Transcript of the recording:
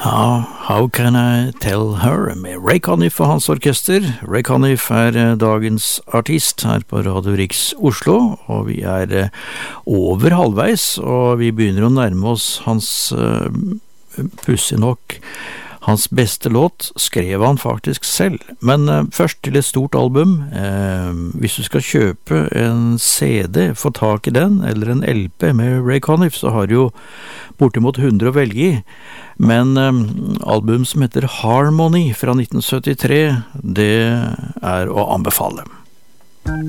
Ja, How Can I Tell Her med Ray Conniff og hans orkester. Ray Conniff dagens artist her på Radio Riks Oslo, og vi over halvveis, og vi begynner å nærme oss hans pussig nok. Hans beste låt skrev han faktisk selv, men først til et stort album. Hvis du skal kjøpe en CD, få tak i den, eller en LP med Ray Conniff, så har du jo bortimot 100 å velge i. Men album som heter Harmony fra 1973, det å anbefale.